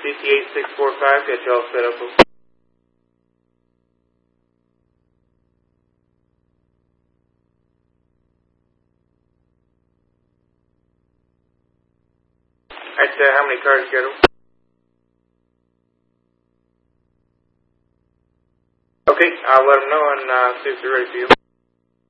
CT8645, got you all set up. Alright, how many cars scheduled? Okay, I'll let them know and see if they're ready for you.